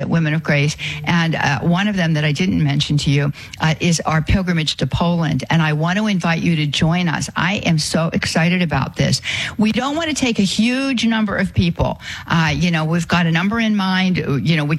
at Women of Grace. And one of them that I didn't mention to you is our pilgrimage to Poland. And I want to invite you to join us. I am so excited about this. We don't want to take a huge number of people. We've got a number in mind. We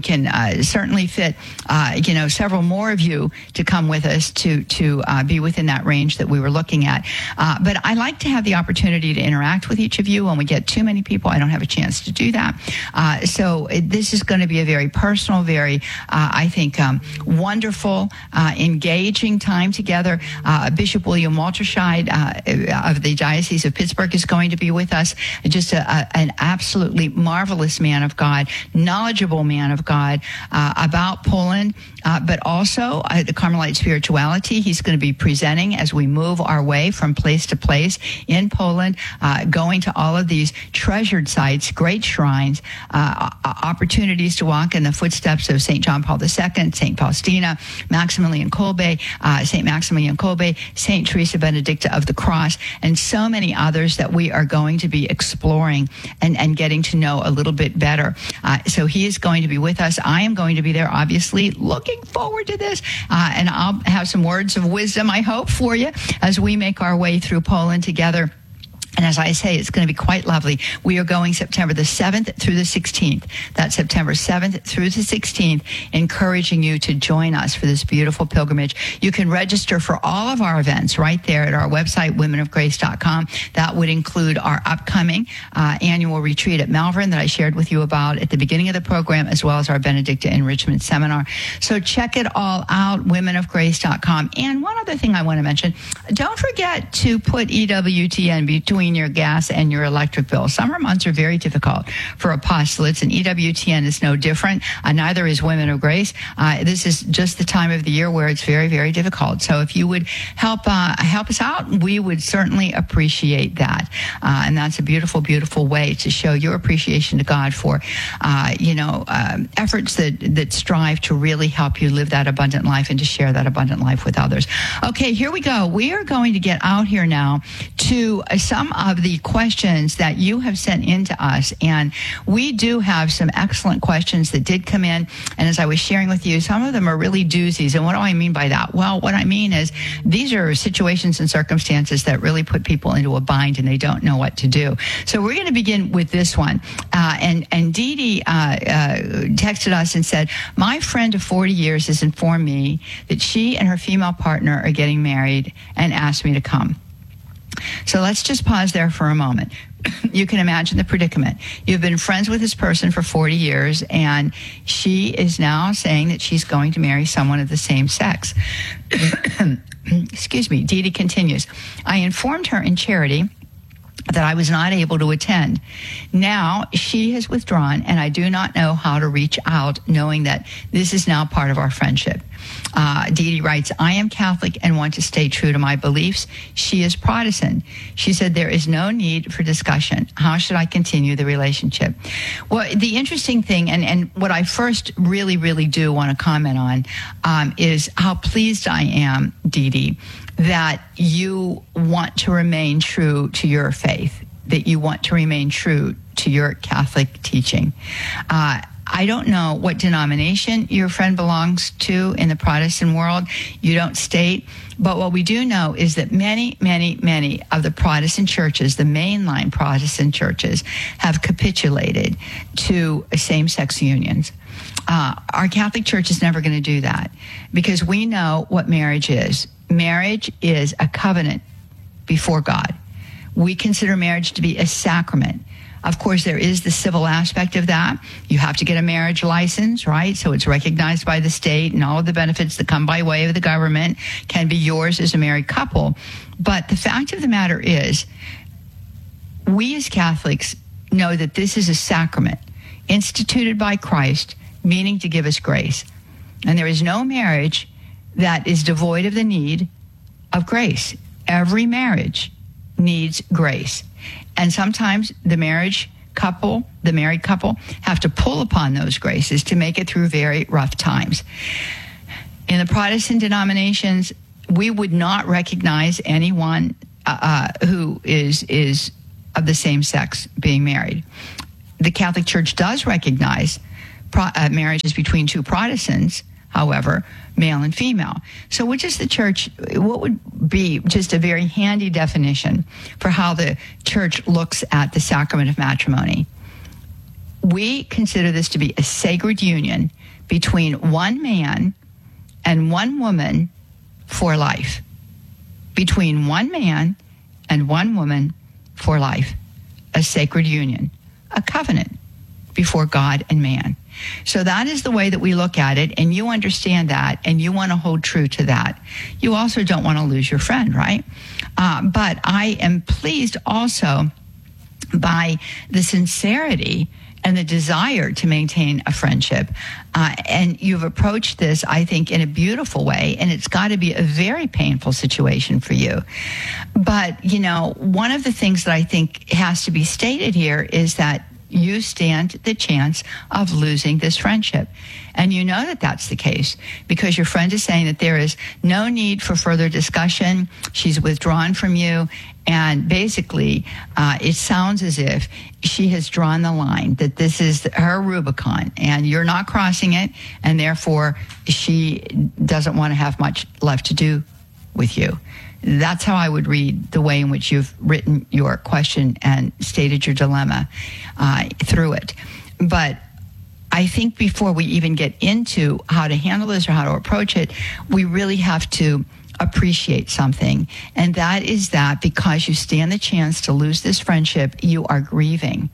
can certainly fit, several more of you to come with us to be within that range that we were looking at. But I like to have the opportunity to interact with each of you. When we get too many people, I don't have a chance to do that. So this is going to be a very personal, very, I think, wonderful, engaging time together. Bishop William Walterscheid of the Diocese of Pittsburgh is going to be with us. Just an absolutely marvelous man of God, knowledgeable man of God about Poland, but also the Carmelite spirituality. He's going to be presenting as we move our way from place to place in Poland, going to all of these treasured sites, great shrines, opportunities to walk in the footsteps of St. John Paul II, St. Faustina, Maximilian Kolbe, St. Maximilian Kolbe, St. Teresa Benedicta of the Cross, and so many others that we are going to be exploring and getting to know a little bit better. So he is going to be with us. I am going to be there, obviously, looking forward to this. And I'll have some words of wisdom, I hope, for you as we make our way through Poland together. And as I say, it's going to be quite lovely. We are going September the 7th through the 16th. That's September 7th through the 16th, encouraging you to join us for this beautiful pilgrimage. You can register for all of our events right there at our website, womenofgrace.com. That would include our upcoming annual retreat at Malvern that I shared with you about at the beginning of the program, as well as our Benedicta Enrichment Seminar. So check it all out, womenofgrace.com. And one other thing I want to mention, don't forget to put EWTN between your gas and your electric bill. Summer months are very difficult for apostolates, and EWTN is no different. Neither is Women of Grace. This is just the time of the year where it's very, very difficult. So if you would help us out, we would certainly appreciate that. And that's a beautiful, beautiful way to show your appreciation to God for, efforts that strive to really help you live that abundant life and to share that abundant life with others. Okay, here we go. We are going to get out here now to some of the questions that you have sent in to us. And we do have some excellent questions that did come in. And as I was sharing with you, some of them are really doozies. And what do I mean by that? Well, what I mean is these are situations and circumstances that really put people into a bind and they don't know what to do. So we're going to begin with this one. And Dee Dee texted us and said, my friend of 40 years has informed me that she and her female partner are getting married and asked me to come. So let's just pause there for a moment. You can imagine the predicament. You've been friends with this person for 40 years, and she is now saying that she's going to marry someone of the same sex. Excuse me. Dee Dee continues. I informed her in charity that I was not able to attend. Now she has withdrawn, and I do not know how to reach out, knowing that this is now part of our friendship. Dee Dee writes, I am Catholic and want to stay true to my beliefs. She is Protestant. She said, there is no need for discussion. How should I continue the relationship? Well, the interesting thing, and what I first really, really do want to comment on is how pleased I am, Dee Dee, that you want to remain true to your faith, that you want to remain true to your Catholic teaching. I don't know what denomination your friend belongs to in the Protestant world. You don't state. But what we do know is that many, many, many of the Protestant churches, the mainline Protestant churches, have capitulated to same-sex unions. Our Catholic Church is never going to do that because we know what marriage is. Marriage is a covenant before God. We consider marriage to be a sacrament. Of course, there is the civil aspect of that. You have to get a marriage license, right? So it's recognized by the state, and all of the benefits that come by way of the government can be yours as a married couple. But the fact of the matter is, we as Catholics know that this is a sacrament instituted by Christ, meaning to give us grace. And there is no marriage that is devoid of the need of grace. Every marriage needs grace. And sometimes the married couple, have to pull upon those graces to make it through very rough times. In the Protestant denominations, we would not recognize anyone who is of the same sex being married. The Catholic Church does recognize marriages between two Protestants, however, male and female. So what would be just a very handy definition for how the church looks at the sacrament of matrimony? We consider this to be a sacred union between one man and one woman for life. Between one man and one woman for life. A sacred union, a covenant before God and man. So that is the way that we look at it, and you understand that, and you want to hold true to that. You also don't want to lose your friend, right? But I am pleased also by the sincerity and the desire to maintain a friendship. And you've approached this, I think, in a beautiful way, and it's got to be a very painful situation for you. But, one of the things that I think has to be stated here is that you stand the chance of losing this friendship. And you know that that's the case because your friend is saying that there is no need for further discussion. She's withdrawn from you. And basically, it sounds as if she has drawn the line, that this is her Rubicon, and you're not crossing it, and therefore she doesn't want to have much left to do with you. That's how I would read the way in which you've written your question and stated your dilemma through it. But I think before we even get into how to handle this or how to approach it, we really have to appreciate something. And that is that because you stand the chance to lose this friendship, you are grieving.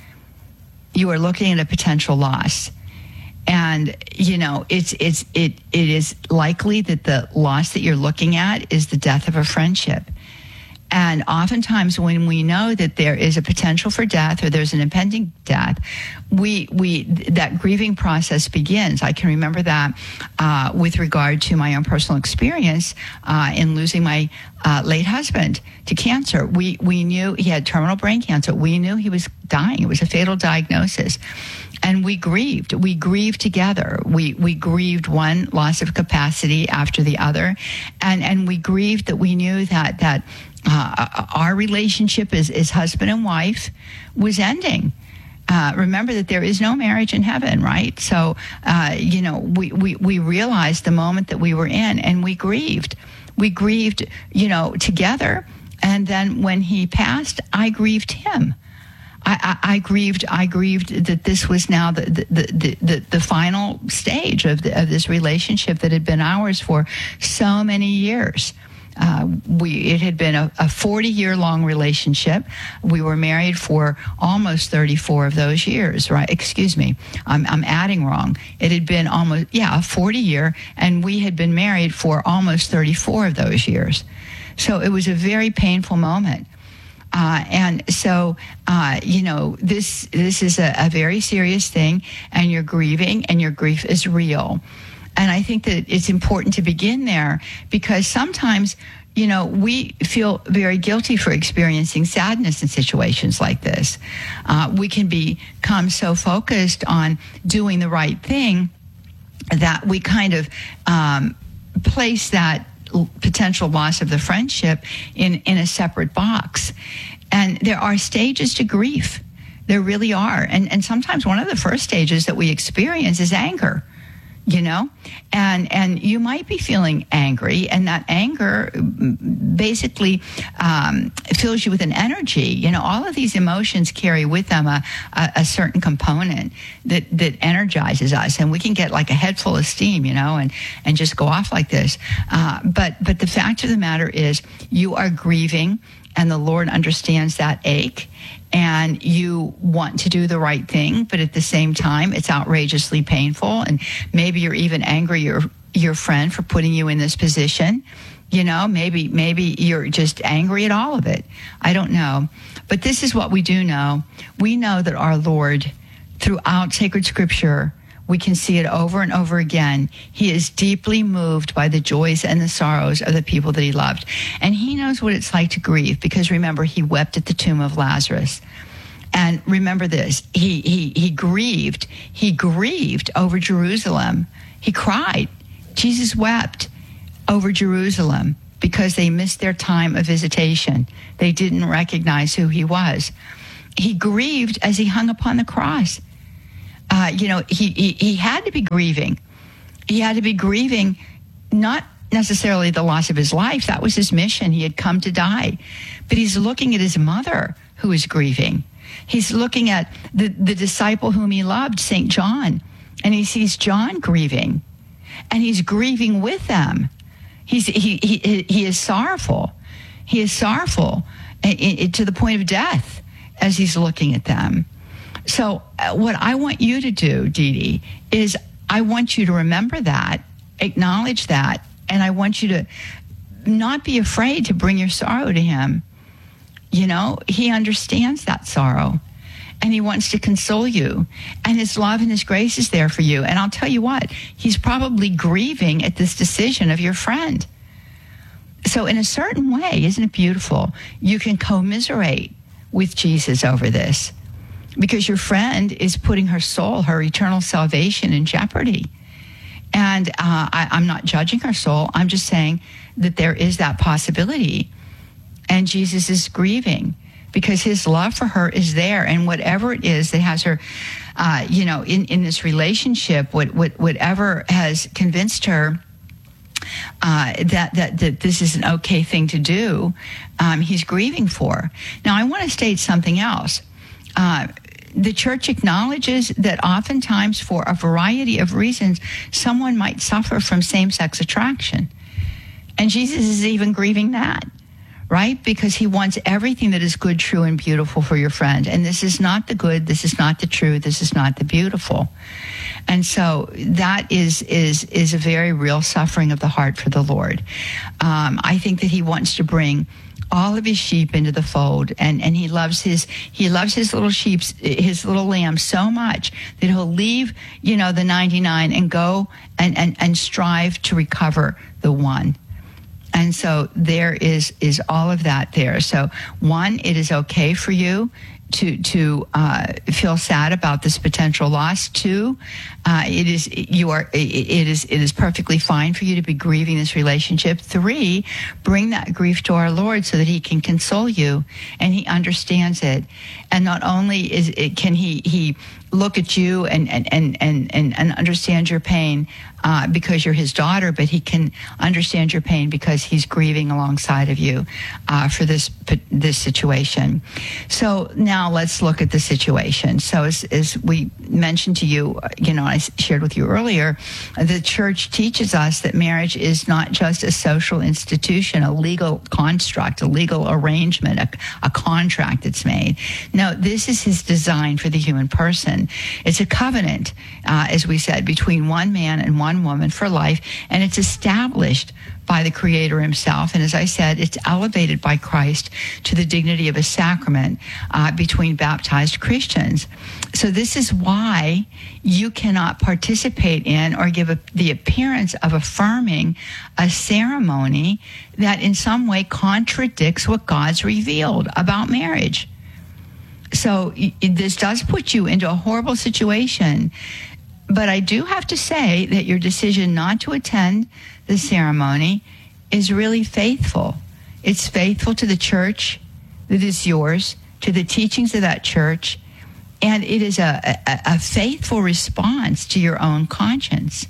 You are looking at a potential loss. And, it is likely that the loss that you're looking at is the death of a friendship. And oftentimes when we know that there is a potential for death or there's an impending death, that grieving process begins. I can remember that with regard to my own personal experience in losing my late husband to cancer. We knew he had terminal brain cancer. We knew he was dying. It was a fatal diagnosis. And we grieved. We grieved together. We grieved one loss of capacity after the other. And we grieved that we knew that our relationship as husband and wife was ending. Remember that there is no marriage in heaven, right? So, we realized the moment that we were in, and we grieved. We grieved, together. And then when he passed, I grieved him. I grieved that this was now the final stage of this relationship that had been ours for so many years. It had been a 40-year-long relationship. We were married for almost 34 of those years, right? Excuse me, I'm adding wrong. It had been a 40-year, and we had been married for almost 34 of those years. So it was a very painful moment. This is a very serious thing, and you're grieving, and your grief is real. And I think that it's important to begin there because sometimes, we feel very guilty for experiencing sadness in situations like this. We can become so focused on doing the right thing that we kind of place that potential loss of the friendship in a separate box. And there are stages to grief. There really are. And sometimes one of the first stages that we experience is anger, and you might be feeling angry, and that anger basically fills you with an energy. All of these emotions carry with them a certain component that energizes us, and we can get like a head full of steam, and just go off like this. But the fact of the matter is you are grieving, and the Lord understands that ache, and you want to do the right thing, but at the same time, it's outrageously painful, and maybe you're even angry your friend for putting you in this position. Maybe you're just angry at all of it. I don't know. But this is what we do know. We know that our Lord, throughout sacred scripture, we can see it over and over again. He is deeply moved by the joys and the sorrows of the people that he loved. And he knows what it's like to grieve because remember, he wept at the tomb of Lazarus. And remember this, he grieved. He grieved over Jerusalem. He cried. Jesus wept over Jerusalem because they missed their time of visitation. They didn't recognize who he was. He grieved as he hung upon the cross. he had to be grieving. He had to be grieving, not necessarily the loss of his life. That was his mission. He had come to die. But he's looking at his mother who is grieving. He's looking at the disciple whom he loved, St. John, and he sees John grieving, and he's grieving with them. He is sorrowful. He is sorrowful to the point of death as he's looking at them. So what I want you to do, Dee Dee, is I want you to remember that, acknowledge that, and I want you to not be afraid to bring your sorrow to him. You know, he understands that sorrow, and he wants to console you, and his love and his grace is there for you. And I'll tell you what, he's probably grieving at this decision of your friend. So in a certain way, isn't it beautiful? You can commiserate with Jesus over this, because your friend is putting her soul, her eternal salvation in jeopardy. And I'm not judging her soul. I'm just saying that there is that possibility. And Jesus is grieving because his love for her is there. And whatever it is that has her, in this relationship, whatever has convinced her that this is an okay thing to do, he's grieving for. Now, I want to state something else. The church acknowledges that oftentimes, for a variety of reasons, someone might suffer from same-sex attraction. And Jesus is even grieving that, right? Because he wants everything that is good, true, and beautiful for your friend. And this is not the good, this is not the true, this is not the beautiful. And so that is a very real suffering of the heart for the Lord. I think that he wants to bring all of his sheep into the fold, and he loves his little sheep, his little lambs so much that he'll leave, the 99 and go and strive to recover the one. And so there is all of that there. So one, it is okay for you to feel sad about this potential loss. Two, it is perfectly fine for you to be grieving this relationship. Three, bring that grief to our Lord so that he can console you, and he understands it. And not only can he look at you and understand your pain because you're his daughter, but he can understand your pain because he's grieving alongside of you for this situation. So now let's look at the situation. So as we mentioned to you, I shared with you earlier, the church teaches us that marriage is not just a social institution, a legal construct, a legal arrangement, a contract that's made. No, this is his design for the human person. It's a covenant, as we said, between one man and one woman for life, and it's established by the Creator himself. And as I said, it's elevated by Christ to the dignity of a sacrament between baptized Christians. So this is why you cannot participate in or give the appearance of affirming a ceremony that in some way contradicts what God's revealed about marriage. So this does put you into a horrible situation. But I do have to say that your decision not to attend the ceremony is really faithful. It's faithful to the church that is yours, to the teachings of that church, and it is a faithful response to your own conscience.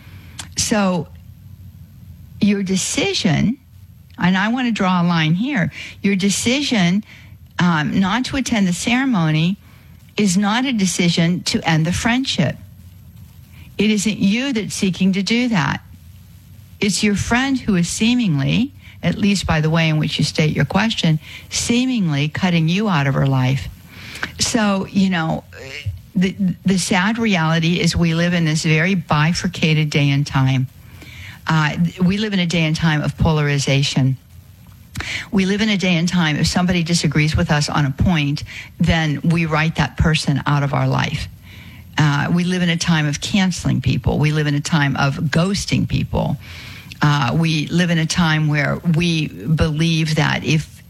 So your decision, and I want to draw a line here, your decision not to attend the ceremony is not a decision to end the friendship. It isn't you that's seeking to do that. It's your friend who is seemingly, at least by the way in which you state your question, seemingly cutting you out of her life. So, the sad reality is we live in this very bifurcated day and time. We live in a day and time of polarization. We live in a day and time, if somebody disagrees with us on a point, then we write that person out of our life. We live in a time of canceling people. We live in a time of ghosting people. We live in a time where we believe that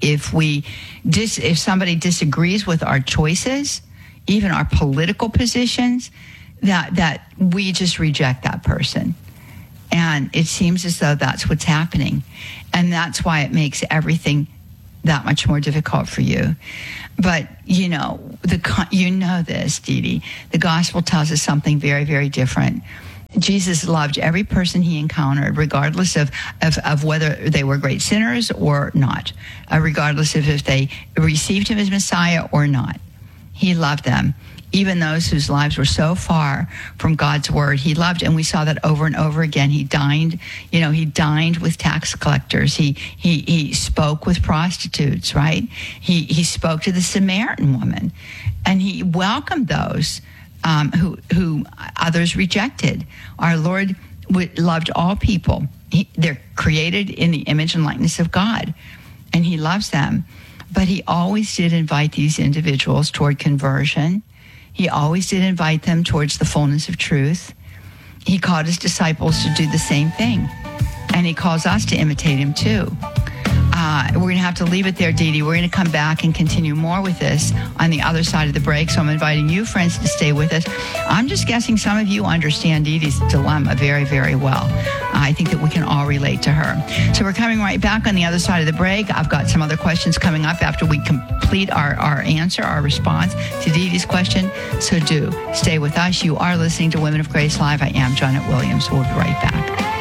if somebody disagrees with our choices, even our political positions, that we just reject that person. And it seems as though that's what's happening. And that's why it makes everything that much more difficult for you. But, you know this, Dee Dee. The gospel tells us something very, very different. Jesus loved every person he encountered, regardless of whether they were great sinners or not, regardless of if they received him as Messiah or not. He loved them. Even those whose lives were so far from God's word, he loved. And we saw that over and over again. He dined with tax collectors. He spoke with prostitutes, right? He spoke to the Samaritan woman, and he welcomed those who others rejected. Our Lord loved all people. They're created in the image and likeness of God, and he loves them. But he always did invite these individuals toward conversion. He always did invite them towards the fullness of truth. He called his disciples to do the same thing. And he calls us to imitate him too. We're going to have to leave it there, Dee Dee. We're going to come back and continue more with this on the other side of the break. So I'm inviting you, friends, to stay with us. I'm just guessing some of you understand Dee Dee's dilemma very, very well. I think that we can all relate to her. So we're coming right back on the other side of the break. I've got some other questions coming up after we complete our response to Dee Dee's question. So do stay with us. You are listening to Women of Grace Live. I am Janet Williams. We'll be right back.